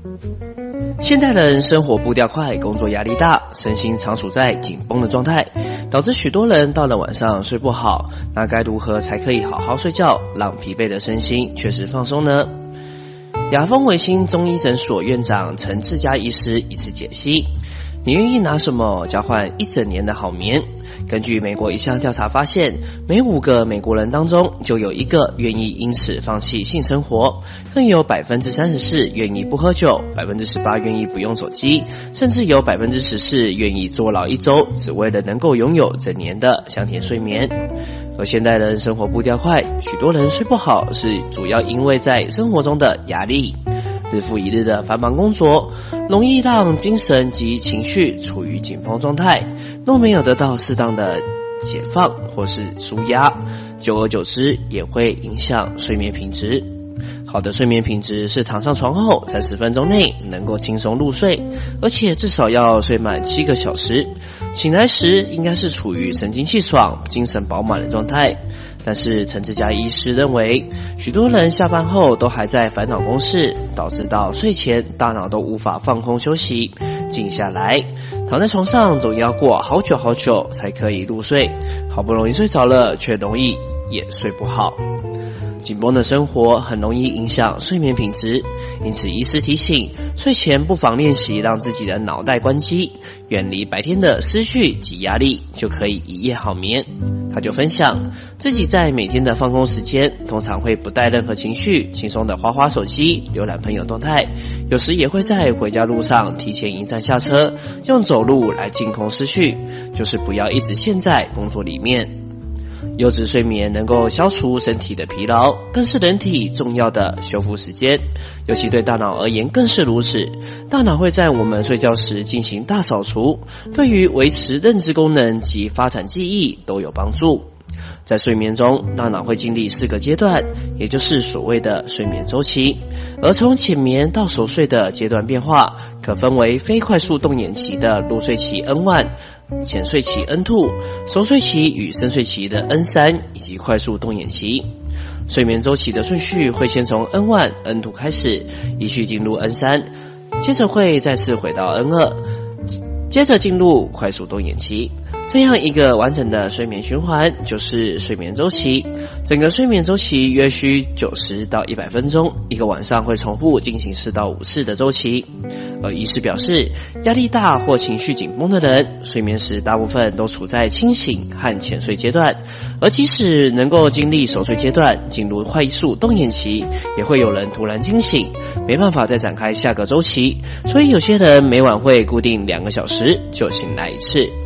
现代人生活步调快，工作压力大，身心常处在紧绷的状态，导致许多人到了晚上睡不好。那该如何才可以好好睡觉，让疲惫的身心确实放松呢？雅风维新中医诊所院长陈志佳医师一次解析：你愿意拿什么交换一整年的好眠？根据美国一项调查发现，每5个美国人当中就有1个愿意因此放弃性生活，更有 34% 愿意不喝酒， 18% 愿意不用手机，甚至有 14% 愿意坐牢1周，只为了能够拥有整年的香甜睡眠。而现代人生活步调快，许多人睡不好是主要因为在生活中的压力，日复一日的繁忙工作，容易让精神及情绪处于紧绷状态，若没有得到适当的解放或是舒压，久而久之也会影响睡眠品质。好的睡眠品质是躺上床后30分钟内能够轻松入睡，而且至少要睡满7个小时，醒来时应该是处于神清气爽、精神饱满的状态。但是陈志佳医师认为，许多人下班后都还在烦恼公事，导致到睡前大脑都无法放空休息静下来，躺在床上总要过好久好久才可以入睡，好不容易睡着了，却容易也睡不好。紧绷的生活很容易影响睡眠品质，因此医师提醒，睡前不妨练习让自己的脑袋关机，远离白天的思绪及压力，就可以一夜好眠。他就分享，自己在每天的放空时间，通常会不带任何情绪，轻松的滑手机，浏览朋友动态，有时也会在回家路上提前1站下车，用走路来净空思绪，就是不要一直陷在工作里面。优质睡眠能够消除身体的疲劳，更是人体重要的修复时间，尤其对大脑而言更是如此。大脑会在我们睡觉时进行大扫除，对于维持认知功能及发展记忆都有帮助。在睡眠中，大脑会经历4个阶段，也就是所谓的睡眠周期。而从浅眠到熟睡的阶段变化，可分为非快速动眼期的入睡期 N1、浅睡期 N2、熟睡期与深睡期的 N3 以及快速动眼期。睡眠周期的顺序会先从 N1、N2 开始，依序进入 N3， 接着会再次回到 N2， 接着进入快速动眼期。这样一个完整的睡眠循环就是睡眠周期。整个睡眠周期约需90到100分钟，一个晚上会重复进行4到5次的周期。而医师表示，压力大或情绪紧绷的人，睡眠时大部分都处在清醒和浅睡阶段，而即使能够经历熟睡阶段，进入快速动眼期，也会有人突然惊醒，没办法再展开下个周期。所以有些人每晚会固定2个小时就醒来一次。